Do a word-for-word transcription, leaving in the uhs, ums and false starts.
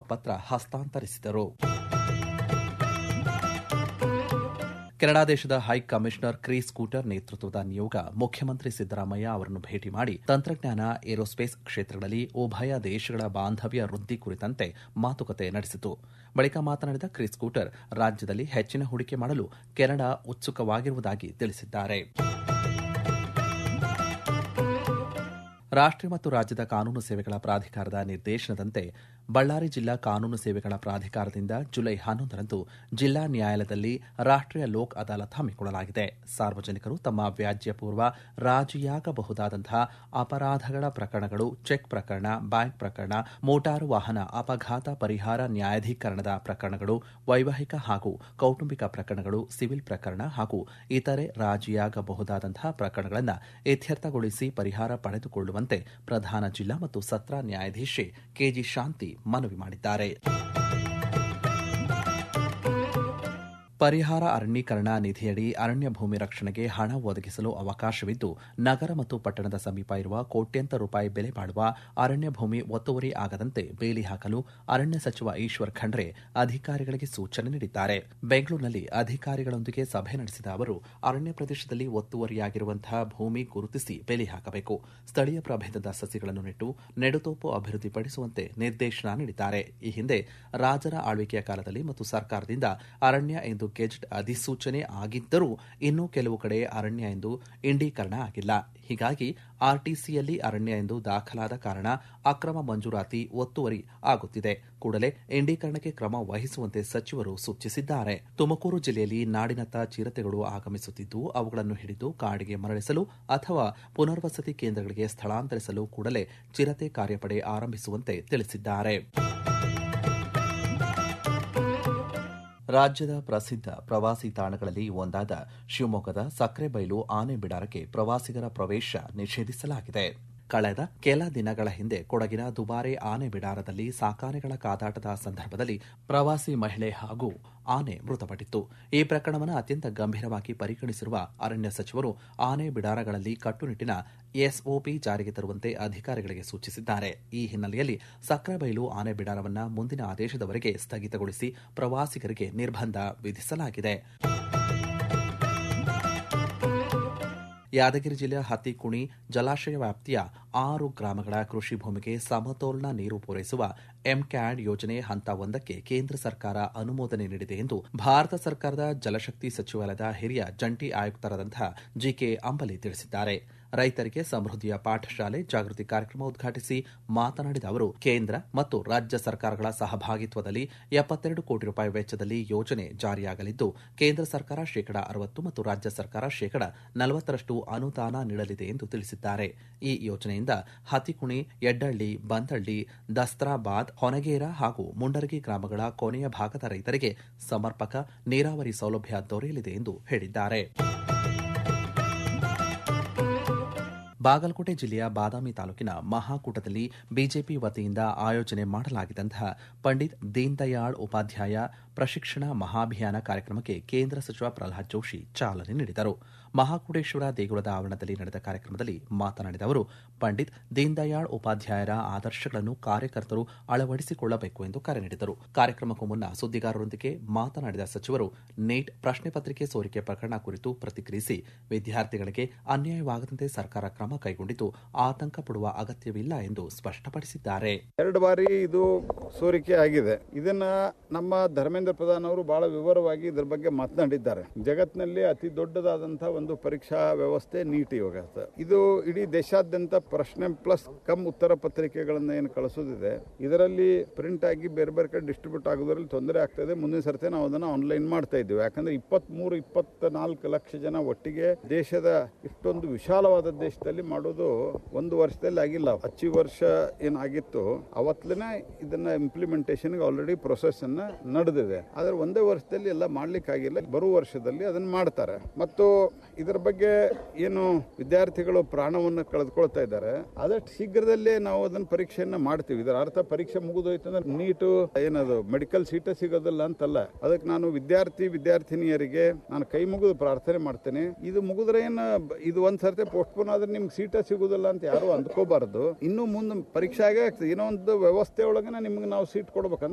ಪತ್ರ ಹಸ್ತಾಂತರಿಸಿದರು. ಕೆನಡಾ ದೇಶದ ಹೈ ಕಮಿಷನರ್ ಕ್ರೀಸ್ ಕೂಟರ್ ನೇತೃತ್ವದ ನಿಯೋಗ ಮುಖ್ಯಮಂತ್ರಿ ಸಿದ್ದರಾಮಯ್ಯ ಅವರನ್ನು ಭೇಟಿ ಮಾಡಿ ತಂತ್ರಜ್ಞಾನ, ಏರೋಸ್ಪೇಸ್ ಕ್ಷೇತ್ರಗಳಲ್ಲಿ ಉಭಯ ದೇಶಗಳ ಬಾಂಧವ್ಯ ವೃದ್ಧಿ ಕುರಿತಂತೆ ಮಾತುಕತೆ ನಡೆಸಿತು. ಬಳಿಕ ಮಾತನಾಡಿದ ಕ್ರೀಸ್ ಕೂಟರ್, ರಾಜ್ಯದಲ್ಲಿ ಹೆಚ್ಚಿನ ಹೂಡಿಕೆ ಮಾಡಲು ಕೆನಡಾ ಉತ್ಸುಕವಾಗಿರುವುದಾಗಿ ತಿಳಿಸಿದ್ದಾರೆ. ರಾಷ್ಟ್ರೀಯ ಮತ್ತು ರಾಜ್ಯದ ಕಾನೂನು ಸೇವೆಗಳ ಪ್ರಾಧಿಕಾರದ ನಿರ್ದೇಶನದಂತೆ ಬಳ್ಳಾರಿ ಜಿಲ್ಲಾ ಕಾನೂನು ಸೇವೆಗಳ ಪ್ರಾಧಿಕಾರದಿಂದ ಜುಲೈ ಹನ್ನೊಂದರಂದು ಜಿಲ್ಲಾ ನ್ಯಾಯಾಲಯದಲ್ಲಿ ರಾಷ್ಟ್ರೀಯ ಲೋಕ್ ಅದಾಲತ್ ಹಮ್ಮಿಕೊಳ್ಳಲಾಗಿದೆ. ಸಾರ್ವಜನಿಕರು ತಮ್ಮ ವ್ಯಾಜ್ಯಪೂರ್ವ ರಾಜಿಯಾಗಬಹುದಾದಂತಹ ಅಪರಾಧಗಳ ಪ್ರಕರಣಗಳು, ಚೆಕ್ ಪ್ರಕರಣ, ಬ್ಯಾಂಕ್ ಪ್ರಕರಣ, ಮೋಟಾರು ವಾಹನ ಅಪಘಾತ ಪರಿಹಾರ ನ್ಯಾಯಾಧೀಕರಣದ ಪ್ರಕರಣಗಳು, ವೈವಾಹಿಕ ಹಾಗೂ ಕೌಟುಂಬಿಕ ಪ್ರಕರಣಗಳು, ಸಿವಿಲ್ ಪ್ರಕರಣ ಹಾಗೂ ಇತರೆ ರಾಜಿಯಾಗಬಹುದಾದಂತಹ ಪ್ರಕರಣಗಳನ್ನು ಇತ್ಯರ್ಥಗೊಳಿಸಿ ಪರಿಹಾರ ಪಡೆದುಕೊಳ್ಳುವಂತೆ ಪ್ರಧಾನ ಜಿಲ್ಲಾ ಮತ್ತು ಸತ್ರ ನ್ಯಾಯಾಧೀಶೆ ಕೆಜಿ ಶಾಂತಿ ಮನವಿ ಮಾಡಿದ್ದಾರೆ. ಪರಿಹಾರ ಅರಣ್ಯೀಕರಣ ನಿಧಿಯಡಿ ಅರಣ್ಯ ಭೂಮಿ ರಕ್ಷಣೆಗೆ ಹಣ ಒದಗಿಸಲು ಅವಕಾಶವಿದ್ದು, ನಗರ ಮತ್ತು ಪಟ್ಟಣದ ಸಮೀಪ ಇರುವ ಕೋಟ್ಯಂತರ ರೂಪಾಯಿ ಬೆಲೆ ಬಾಳುವ ಅರಣ್ಯ ಭೂಮಿ ಒತ್ತುವರಿ ಆಗದಂತೆ ಬೇಲಿ ಹಾಕಲು ಅರಣ್ಯ ಸಚಿವ ಈಶ್ವರ್ ಖಂಡ್ರೆ ಅಧಿಕಾರಿಗಳಿಗೆ ಸೂಚನೆ ನೀಡಿದ್ದಾರೆ. ಬೆಂಗಳೂರಿನಲ್ಲಿ ಅಧಿಕಾರಿಗಳೊಂದಿಗೆ ಸಭೆ ನಡೆಸಿದ ಅವರು, ಅರಣ್ಯ ಪ್ರದೇಶದಲ್ಲಿ ಒತ್ತುವರಿಯಾಗಿರುವಂತಹ ಭೂಮಿ ಗುರುತಿಸಿ ಬೇಲಿ ಹಾಕಬೇಕು, ಸ್ಥಳೀಯ ಪ್ರಭೇದದ ಸಸಿಗಳನ್ನು ನೆಟ್ಟು ನೆಡುತೋಪು ಅಭಿವೃದ್ಧಿಪಡಿಸುವಂತೆ ನಿರ್ದೇಶನ ನೀಡಿದ್ದಾರೆ. ಈ ಹಿಂದೆ ರಾಜರ ಆಳ್ವಿಕೆಯ ಕಾಲದಲ್ಲಿ ಮತ್ತು ಸರ್ಕಾರದಿಂದ ಅರಣ್ಯ ಎಂದು ಗೆಜೆಟ್ ಅಧಿಸೂಚನೆ ಆಗಿದ್ದರೂ ಇನ್ನೂ ಕೆಲವು ಕಡೆ ಅರಣ್ಯ ಎಂದು ಇಂಡೀಕರಣ ಆಗಿಲ್ಲ. ಹೀಗಾಗಿ ಆರ್ಟಿಸಿಯಲ್ಲಿ ಅರಣ್ಯ ಎಂದು ದಾಖಲಾದ ಕಾರಣ ಅಕ್ರಮ ಮಂಜೂರಾತಿ, ಒತ್ತುವರಿ ಆಗುತ್ತಿದೆ. ಕೂಡಲೇ ಇಂಡೀಕರಣಕ್ಕೆ ಕ್ರಮ ವಹಿಸುವಂತೆ ಸಚಿವರು ಸೂಚಿಸಿದ್ದಾರೆ. ತುಮಕೂರು ಜಿಲ್ಲೆಯಲ್ಲಿ ನಾಡಿನತ್ತ ಚಿರತೆಗಳು ಆಗಮಿಸುತ್ತಿದ್ದು, ಅವುಗಳನ್ನು ಹಿಡಿದು ಕಾಡಿಗೆ ಮರಳಿಸಲು ಅಥವಾ ಪುನರ್ವಸತಿ ಕೇಂದ್ರಗಳಿಗೆ ಸ್ಥಳಾಂತರಿಸಲು ಕೂಡಲೇ ಚಿರತೆ ಕಾರ್ಯಪಡೆ ಆರಂಭಿಸುವಂತೆ ತಿಳಿಸಿದ್ದಾರೆ. ರಾಜ್ಯದ ಪ್ರಸಿದ್ಧ ಪ್ರವಾಸಿ ತಾಣಗಳಲ್ಲಿ ಒಂದಾದ ಶಿವಮೊಗ್ಗದ ಸಕ್ರೆಬೈಲು ಆನೆ ಬಿಡಾರಕ್ಕೆ ಪ್ರವಾಸಿಗರ ಪ್ರವೇಶ ನಿಷೇಧಿಸಲಾಗಿದೆ. ಕಳೆದ ಕೆಲ ದಿನಗಳ ಹಿಂದೆ ಕೊಡಗಿನ ದುಬಾರೆ ಆನೆ ಬಿಡಾರದಲ್ಲಿ ಸಾಕಾನೆಗಳ ಕಾದಾಟದ ಸಂದರ್ಭದಲ್ಲಿ ಪ್ರವಾಸಿ ಮಹಿಳೆ ಹಾಗೂ ಆನೆ ಮೃತಪಟ್ಟಿತ್ತು. ಈ ಪ್ರಕರಣವನ್ನು ಅತ್ಯಂತ ಗಂಭೀರವಾಗಿ ಪರಿಗಣಿಸಿರುವ ಅರಣ್ಯ ಸಚಿವರು ಆನೆ ಬಿಡಾರಗಳಲ್ಲಿ ಕಟ್ಟುನಿಟ್ಟಿನ ಎಸ್ಒಪಿ ಜಾರಿಗೆ ತರುವಂತೆ ಅಧಿಕಾರಿಗಳಿಗೆ ಸೂಚಿಸಿದ್ದಾರೆ. ಈ ಹಿನ್ನೆಲೆಯಲ್ಲಿ ಸಕ್ರೆಬೈಲು ಆನೆ ಬಿಡಾರವನ್ನು ಮುಂದಿನ ಆದೇಶದವರೆಗೆ ಸ್ಥಗಿತಗೊಳಿಸಿ ಪ್ರವಾಸಿಗರಿಗೆ ನಿರ್ಬಂಧ ವಿಧಿಸಲಾಗಿದೆ. ಯಾದಗಿರಿ ಜಿಲ್ಲೆಯ ಹತ್ತಿಕುಣಿ ಜಲಾಶಯ ವ್ಯಾಪ್ತಿಯ ಆರು ಗ್ರಾಮಗಳ ಕೃಷಿ ಭೂಮಿಗೆ ಸಮತೋಲನ ನೀರು ಪೂರೈಸುವ ಎಂಕ್ಯಾಡ್ ಯೋಜನೆ ಹಂತ ಒಂದಕ್ಕೆ ಕೇಂದ್ರ ಸರ್ಕಾರ ಅನುಮೋದನೆ ನೀಡಿದೆ ಎಂದು ಭಾರತ ಸರ್ಕಾರದ ಜಲಶಕ್ತಿ ಸಚಿವಾಲಯದ ಹಿರಿಯ ಜಂಟಿ ಆಯುಕ್ತರಾದಂತಹ ಜಿಕೆ ಅಂಬಲಿ ತಿಳಿಸಿದ್ದಾರೆ. ರೈತರಿಗೆ ಸಮೃದ್ಧಿಯ ಪಾಠಶಾಲೆ ಜಾಗೃತಿ ಕಾರ್ಯಕ್ರಮ ಉದ್ಘಾಟಿಸಿ ಮಾತನಾಡಿದ ಅವರು, ಕೇಂದ್ರ ಮತ್ತು ರಾಜ್ಯ ಸರ್ಕಾರಗಳ ಸಹಭಾಗಿತ್ವದಲ್ಲಿ ಎಪ್ಪತ್ತೆರಡು ಕೋಟಿ ರೂಪಾಯಿ ವೆಚ್ಚದಲ್ಲಿ ಯೋಜನೆ ಜಾರಿಯಾಗಲಿದ್ದು, ಕೇಂದ್ರ ಸರ್ಕಾರ ಶೇಕಡಾ ಅರವತ್ತು ಮತ್ತು ರಾಜ್ಯ ಸರ್ಕಾರ ಶೇಕಡಾ ನಲವತ್ತರಷ್ಟು ಅನುದಾನ ನೀಡಲಿದೆ ಎಂದು ತಿಳಿಸಿದ್ದಾರೆ. ಈ ಯೋಜನೆಯಿಂದ ಹತಿಕುಣಿ, ಯಡ್ಡಳ್ಳಿ, ಬಂದಳ್ಳಿ, ದಸ್ತ್ರಾಬಾದ್, ಹೊನಗೇರ ಹಾಗೂ ಮುಂಡರಗಿ ಗ್ರಾಮಗಳ ಕೊನೆಯ ಭಾಗದ ರೈತರಿಗೆ ಸಮರ್ಪಕ ನೀರಾವರಿ ಸೌಲಭ್ಯ ದೊರೆಯಲಿದೆ ಎಂದು ಹೇಳಿದ್ದಾರೆ. ಬಾಗಲಕೋಟೆ ಜಿಲ್ಲೆಯ ಬಾದಾಮಿ ತಾಲೂಕಿನ ಮಹಾಕೂಟದಲ್ಲಿ ಬಿಜೆಪಿ ವತಿಯಿಂದ ಆಯೋಜನೆ ಮಾಡಲಾಗಿದ್ದಂತಹ ಪಂಡಿತ್ ದೀನ್ ದಯಾಳ್ ಉಪಾಧ್ಯಾಯ ಪ್ರಶಿಕ್ಷಣ ಮಹಾಭಿಯಾನ ಕಾರ್ಯಕ್ರಮಕ್ಕೆ ಕೇಂದ್ರ ಸಚಿವ ಪ್ರಹ್ಲಾದ್ ಜೋಶಿ ಚಾಲನೆ ನೀಡಿದರು. ಮಹಾಕೂಟೇಶ್ವರ ದೇಗುಲದ ಆವರಣದಲ್ಲಿ ನಡೆದ ಕಾರ್ಯಕ್ರಮದಲ್ಲಿ ಮಾತನಾಡಿದ ಅವರು, ಪಂಡಿತ್ ದೀನ್ ದಯಾಳ್ ಉಪಾಧ್ಯಾಯರ ಆದರ್ಶಗಳನ್ನು ಕಾರ್ಯಕರ್ತರು ಅಳವಡಿಸಿಕೊಳ್ಳಬೇಕು ಎಂದು ಕರೆ ನೀಡಿದರು. ಕಾರ್ಯಕ್ರಮಕ್ಕೂ ಮುನ್ನ ಸುದ್ದಿಗಾರರೊಂದಿಗೆ ಮಾತನಾಡಿದ ಸಚಿವರು, ನೀಟ್ ಪ್ರಶ್ನೆ ಪತ್ರಿಕೆ ಸೋರಿಕೆ ಪ್ರಕರಣ ಕುರಿತು ಪ್ರತಿಕ್ರಿಯಿಸಿ, ವಿದ್ಯಾರ್ಥಿಗಳಿಗೆ ಅನ್ಯಾಯವಾಗದಂತೆ ಸರ್ಕಾರ ಕ್ರಮ ಕೈಗೊಂಡಿದ್ದು ಆತಂಕ ಪಡುವ ಅಗತ್ಯವಿಲ್ಲ ಎಂದು ಸ್ಪಷ್ಟಪಡಿಸಿದ್ದಾರೆ. ಎರಡು ಬಾರಿ ಇದು ಸೋರಿಕೆ ಆಗಿದೆ. ಇದನ್ನ ನಮ್ಮ ಧರ್ಮೇಂದ್ರ ಪ್ರಧಾನ್ ಅವರು ಬಹಳ ವಿವರವಾಗಿ ಇದರ ಬಗ್ಗೆ ಮಾತನಾಡಿದ್ದಾರೆ. ಜಗತ್ತಿನಲ್ಲಿ ಅತಿ ದೊಡ್ಡದಾದಂತಹ ಒಂದು ಪರೀಕ್ಷಾ ವ್ಯವಸ್ಥೆ ನೀಟ್ ಇವಾಗ. ಇದು ಇಡೀ ದೇಶಾದ್ಯಂತ ಪ್ರಶ್ನೆ ಪ್ಲಸ್ ಕಮ್ ಉತ್ತರ ಪತ್ರಿಕೆಗಳನ್ನ ಏನು ಕಳಿಸೋದಿದೆ, ಇದರಲ್ಲಿ ಪ್ರಿಂಟ್ ಆಗಿ ಬೇರೆ ಬೇರೆ ಕಡೆ ಡಿಸ್ಟ್ರಿಬ್ಯೂಟ್ ಆಗೋದ್ರಲ್ಲಿ ತೊಂದರೆ ಆಗ್ತದೆ. ಮುಂದಿನ ಸರ್ತಿ ನಾವು ಅದನ್ನ ಆನ್ಲೈನ್ ಮಾಡ್ತಾ ಇದ್ದೀವಿ. ಯಾಕಂದ್ರೆ ಇಪ್ಪತ್ತ್ ಮೂರು ಇಪ್ಪತ್ತ ನಾಲ್ಕು ಲಕ್ಷ ಜನ ಒಟ್ಟಿಗೆ ದೇಶದ ಇಷ್ಟೊಂದು ವಿಶಾಲವಾದ ದೇಶದಲ್ಲಿ ಮಾಡೋದು ಒಂದು ವರ್ಷದಲ್ಲಿ ಆಗಿಲ್ಲ. ಹಚ್ಚಿ ವರ್ಷ ಏನಾಗಿತ್ತು ಅವತ್ತಲೇ ಇದನ್ನ ಇಂಪ್ಲಿಮೆಂಟೇಷನ್ ಆಲ್ರೆಡಿ ಪ್ರೊಸೆಸ್ ಅನ್ನ ನಡೆದಿದೆ. ಆದ್ರೆ ಒಂದೇ ವರ್ಷದಲ್ಲಿ ಎಲ್ಲ ಮಾಡ್ಲಿಕ್ಕೆ ಆಗಿಲ್ಲ. ಬರುವ ವರ್ಷದಲ್ಲಿ ಅದನ್ನ ಮಾಡ್ತಾರೆ. ಮತ್ತು ಇದರ ಬಗ್ಗೆ ಏನು ವಿದ್ಯಾರ್ಥಿಗಳು ಪ್ರಾಣವನ್ನು ಕಳೆದುಕೊಳ್ತಾ ಇದ್ದಾರೆ, ಆದಷ್ಟು ಶೀಘ್ರದಲ್ಲೇ ನಾವು ಅದನ್ನ ಪರೀಕ್ಷೆಯನ್ನ ಮಾಡ್ತೀವಿ. ಇದರ ಅರ್ಥ ಪರೀಕ್ಷೆ ಮುಗಿದೋಯ್ತು ಅಂದ್ರೆ ನೀಟು ಏನದು ಮೆಡಿಕಲ್ ಸೀಟ ಸಿಗೋದಿಲ್ಲ ಅಂತಲ್ಲ. ಅದಕ್ಕೆ ನಾನು ವಿದ್ಯಾರ್ಥಿ ವಿದ್ಯಾರ್ಥಿನಿಯರಿಗೆ ನಾನು ಕೈ ಮುಗಿದು ಪ್ರಾರ್ಥನೆ ಮಾಡ್ತೇನೆ. ಇದು ಮುಗಿದ್ರೆ ಏನು ಇದು ಒಂದ್ ಸರ್ತಿ ಪೋಸ್ಟ್ಪೋನ್ ಆದ್ರೆ ನಿಮ್ಗೆ ಸೀಟ ಸಿಗುದಿಲ್ಲ ಅಂತ ಯಾರು ಅಂದ್ಕೋಬಾರದು. ಇನ್ನು ಮುಂದೆ ಪರೀಕ್ಷೆಗೆ ಏನೋ ಒಂದು ವ್ಯವಸ್ಥೆ ಒಳಗೆ ನಿಮ್ಗೆ ನಾವು ಸೀಟ್ ಕೊಡ್ಬೇಕಂತ